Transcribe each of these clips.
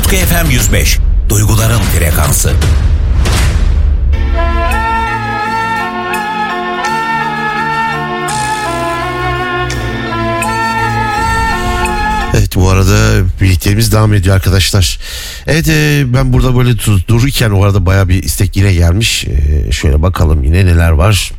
Utku FM 105. Duyguların frekansı. Evet, bu arada birlikteliğimiz devam ediyor arkadaşlar. Evet, ben burada böyle dururken o arada baya bir istek yine gelmiş. Şöyle bakalım yine neler var.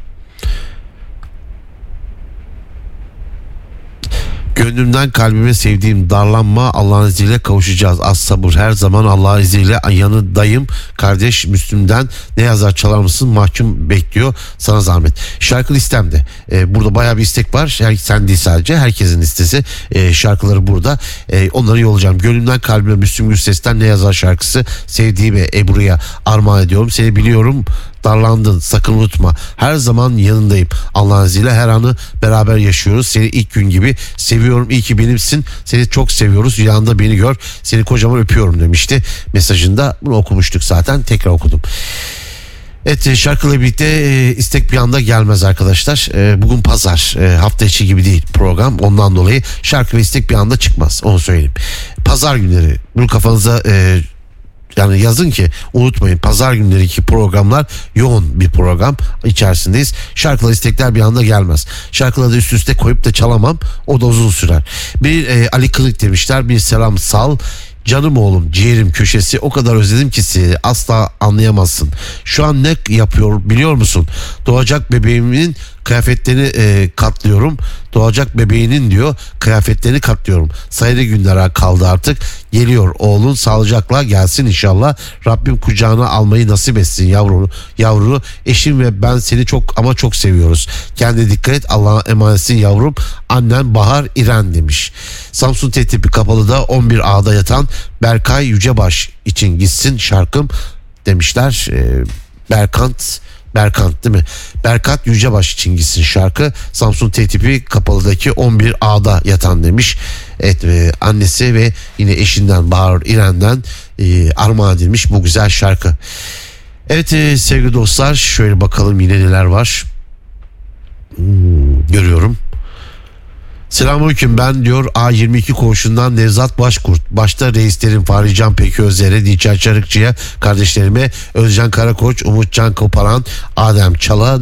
Gönlümden kalbime sevdiğim darlanma, Allah'ın izniyle kavuşacağız. Az sabır, her zaman Allah'ın izniyle yanındayım. Kardeş Müslüm'den ne yazar çalar mısın? Mahkum bekliyor, sana zahmet. Şarkı listemde. Burada bayağı bir istek var. Sen değil sadece, herkesin listesi. Şarkıları burada. Onları yollayacağım. Gönlümden kalbime Müslüm Gürses'ten ne yazar şarkısı. Sevdiğime Ebru'ya armağan ediyorum. Seni biliyorum, darlandın, sakın unutma, her zaman yanındayım, Allah'ın izniyle her anı beraber yaşıyoruz, seni ilk gün gibi seviyorum, iyi ki benimsin, seni çok seviyoruz, rüyanda beni gör, seni kocaman öpüyorum demişti mesajında. Bunu okumuştuk zaten, tekrar okudum. Evet, şarkıyla birlikte istek bir anda gelmez arkadaşlar. Bugün pazar, hafta içi gibi değil program, ondan dolayı şarkı ve istek bir anda çıkmaz, onu söyleyeyim. Pazar günleri bunu kafanıza yani yazın ki unutmayın, pazar günleriki programlar yoğun bir program içerisindeyiz. Şarkılar, istekler bir anda gelmez. Şarkıları da üst üste koyup da çalamam, o da uzun sürer. Bir Ali Kılıç demişler, bir selam sal. Canım oğlum, ciğerim köşesi, o kadar özledim ki sizi, asla anlayamazsın. Şu an ne yapıyor biliyor musun? Doğacak bebeğimin kıyafetlerini katlıyorum. Doğacak bebeğinin diyor kıyafetlerini katlıyorum. Sayılı günler kaldı artık. Geliyor oğlun, sağlıcakla gelsin inşallah. Rabbim kucağına almayı nasip etsin yavrunu. Eşim ve ben seni çok ama çok seviyoruz. Kendine dikkat et, Allah'a emanetsin yavrum. Annen Bahar İren demiş. Samsun Tetikli Kapalı'da 11A'da yatan Berkay Yücebaş için gitsin şarkım demişler. Berkant değil mi? Berkat Yücebaş için gitsin şarkı. Samsun T-tipi Kapalı'daki 11A'da yatan demiş. Evet, annesi ve yine eşinden Bahar İren'den armağan edilmiş bu güzel şarkı. Evet, sevgili dostlar, şöyle bakalım yine neler var. Görüyorum. Selamünaleyküm, ben diyor A22 koğuşundan Nevzat Başkurt. Başta reislerim Fahri Can Peközler'e, Dilçer Çarıkçı'ya, kardeşlerime Özcan Karakoç, Umutcan Koparan, Adem Çala,